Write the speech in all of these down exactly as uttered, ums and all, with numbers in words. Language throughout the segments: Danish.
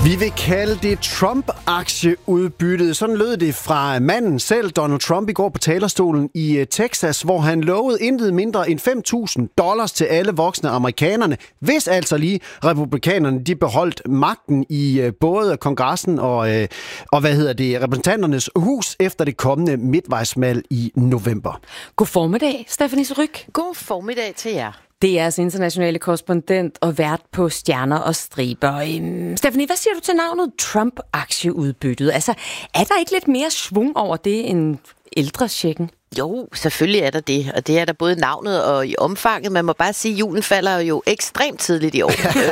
Vi vil kalde det Trump-aktieudbyttet. Sådan lød det fra manden selv, Donald Trump, i går på talerstolen i Texas, hvor han lovede intet mindre end fem tusind dollars til alle voksne amerikanerne, hvis altså lige republikanerne de beholdt magten i både kongressen og, og hvad hedder det, repræsentanternes hus efter det kommende midtvejsvalg i november. God formiddag, Stephanie Ryk. God formiddag til jer. D R's internationale korrespondent og vært på Stjerner og Striber. Um, Stephanie, hvad siger du til navnet Trump-aktieudbyttet? Altså, er der ikke lidt mere svung over det end ældrechecken? Jo, selvfølgelig er der det, og det er der både navnet og i omfanget. Man må bare sige, at julen falder jo ekstremt tidligt i år,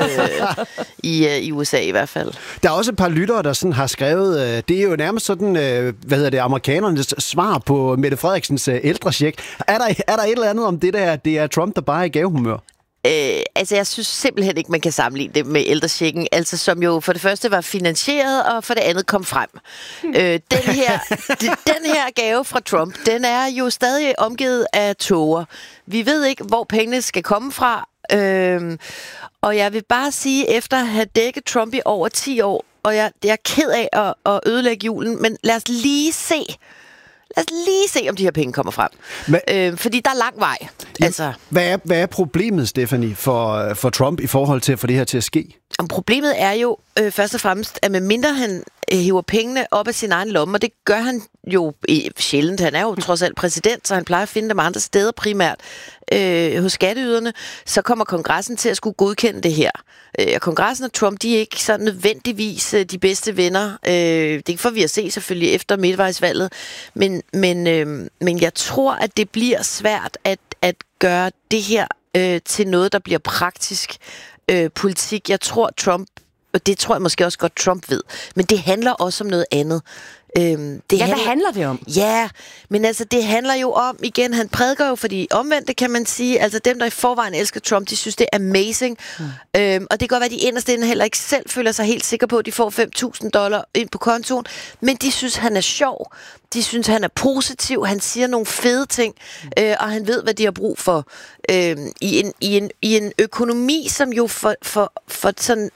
øh, i, øh, i U S A i hvert fald. Der er også et par lyttere, der sådan har skrevet, øh, det er jo nærmest sådan, øh, hvad hedder det, amerikanernes svar på Mette Frederiksens øh, ældrecheck. Er der, er der et eller andet om det der, det er Trump, der bare er i gavehumør? Øh, altså, jeg synes simpelthen ikke, man kan sammenligne det med ældrechecken, altså som jo for det første var finansieret, og for det andet kom frem. Hmm. Øh, den, her, den her gave fra Trump, den er jo stadig omgivet af tåger. Vi ved ikke, hvor pengene skal komme fra, øh, og jeg vil bare sige, efter at have dækket Trump i over ti år, og jeg, jeg er ked af at, at ødelægge julen, men lad os lige se, Lad os lige se, om de her penge kommer frem. Men, øh, fordi der er lang vej. Ja, altså, hvad, er, hvad er problemet, Stephanie, for, for Trump i forhold til at få det her til at ske? Og problemet er jo øh, først og fremmest, at medmindre han øh, hiver pengene op af sin egen lomme, og det gør han jo øh, sjældent. Han er jo trods alt præsident, så han plejer at finde dem andre steder primært øh, hos skatteyderne. Så kommer kongressen til at skulle godkende det her. Øh, og kongressen og Trump, de er ikke så nødvendigvis øh, de bedste venner. Øh, det får vi at se selvfølgelig efter midtvejsvalget. Men, men, øh, men jeg tror, at det bliver svært at, at gøre det her øh, til noget, der bliver praktisk Øh, politik. Jeg tror Trump, og det tror jeg måske også godt Trump ved, men det handler også om noget andet. Øhm, det ja, handler, hvad handler det om? Ja, men altså det handler jo om, igen, han prædiker jo for de omvendte, kan man sige, altså dem, der i forvejen elsker Trump, de synes, det er amazing. Mm. Øhm, og det kan godt være, at de inderst inde heller ikke selv føler sig helt sikre på, at de får fem tusind dollar ind på kontoen, men de synes, han er sjov. De synes, han er positiv, han siger nogle fede ting, øh, og han ved, hvad de har brug for øh, i, en, i, en, i en økonomi, som jo for, for, for sådan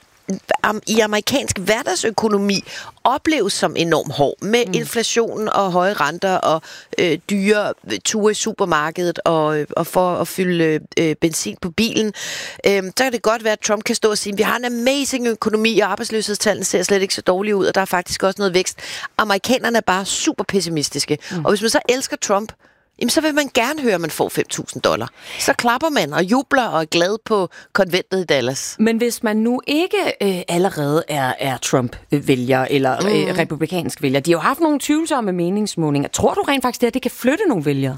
i amerikansk hverdagsøkonomi opleves som enormt hård, med mm. inflationen og høje renter og øh, dyre ture i supermarkedet og, og for at fylde øh, benzin på bilen. Øh, så kan det godt være, at Trump kan stå og sige, at vi har en amazing økonomi, og arbejdsløshedstallene ser slet ikke så dårlige ud, og der er faktisk også noget vækst. Amerikanerne er bare super pessimistiske. Mm. Og hvis man så elsker Trump, jamen, så vil man gerne høre, at man får fem tusind dollar. Så klapper man og jubler og er glad på konventet i Dallas. Men hvis man nu ikke øh, allerede er, er Trump-vælger eller øh, mm. republikansk vælger, de har jo haft nogle tvivlsomme meningsmålinger. Tror du rent faktisk, det, at det kan flytte nogle vælgere?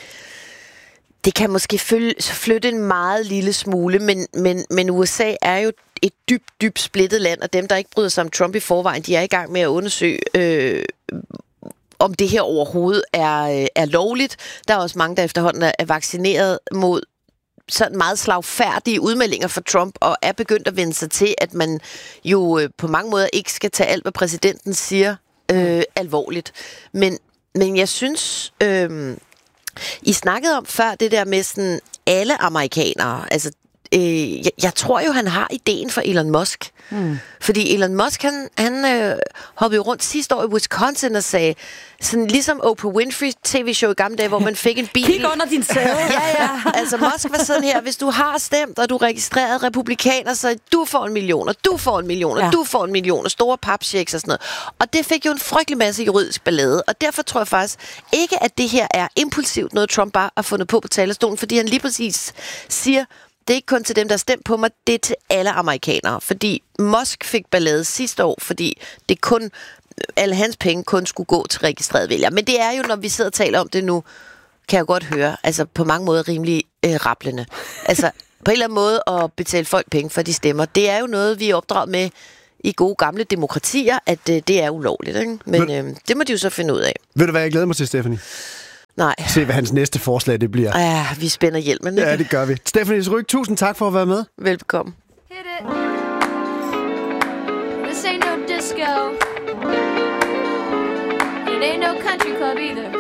Det kan måske flytte en meget lille smule, men, men, men U S A er jo et dybt, dybt splittet land, og dem, der ikke bryder sig om Trump i forvejen, de er i gang med at undersøge øh, om det her overhovedet er, er lovligt. Der er også mange, der efterhånden er vaccineret mod sådan meget slagfærdige udmeldinger fra Trump, og er begyndt at vende sig til, at man jo øh, på mange måder ikke skal tage alt, hvad præsidenten siger, øh, alvorligt. Men, men jeg synes, øh, I snakkede om før det der med sådan alle amerikanere, altså Øh, jeg, jeg tror jo, han har ideen for Elon Musk. Hmm. Fordi Elon Musk, han, han øh, hoppede rundt sidste år i Wisconsin og sagde, sådan ligesom Oprah Winfrey tv-show i gamle dage, hvor man fik en bil. Kig under din sæde. Ja, ja. Altså Musk var sådan her, hvis du har stemt, og du er registreret republikaner, så du får en million, og du får en million, og ja. du får en million, og store papchecks og sådan noget. Og det fik jo en frygtelig masse juridisk ballade, og derfor tror jeg faktisk ikke, at det her er impulsivt noget, Trump bare har fundet på på talerstolen, fordi han lige præcis siger, det er ikke kun til dem, der har stemt på mig, det er til alle amerikanere. Fordi Musk fik ballade sidste år, fordi det kun, alle hans penge kun skulle gå til registrerede vælgere. Men det er jo, når vi sidder og taler om det nu, kan jeg godt høre, altså på mange måder rimelig øh, rablende. Altså på en eller anden måde at betale folk penge for de stemmer, det er jo noget, vi er opdraget med i gode gamle demokratier, at øh, det er ulovligt. Ikke? Men øh, det må de jo så finde ud af. Ved du, hvad jeg glæder mig til, Stephanie? Nej. Se, hvad hans næste forslag det bliver. Ja, vi spænder hjelmen, ikke? Ja, det gør vi. Stephanie Ryk, tusind tak for at være med. Velbekomme. Hit it. This ain't no disco. It ain't no country club either.